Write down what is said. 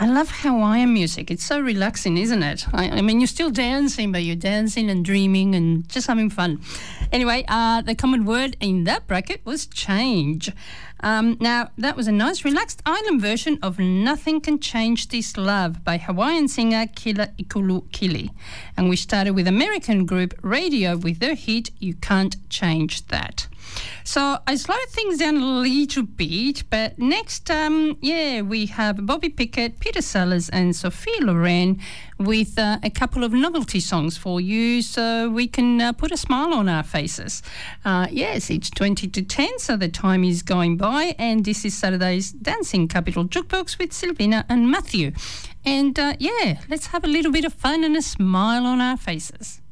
I love Hawaiian music. It's so relaxing, isn't it? I mean, you're still dancing, but you're dancing and dreaming and just having fun. Anyway, the common word in that bracket was change. Now, that was a nice relaxed island version of Nothing Can Change This Love by Hawaiian singer Kila Ikulu Kili. And we started with American group Radio with their hit You Can't Change That. So I slowed things down a little bit, but next, we have Bobby Pickett, Peter Sellers and Sophie Loren with a couple of novelty songs for you so we can put a smile on our faces. Yes, it's 20 to 10, so the time is going by, and this is Saturday's Dancing Capital Jukebox with Silvina and Matthew. And let's have a little bit of fun and a smile on our faces.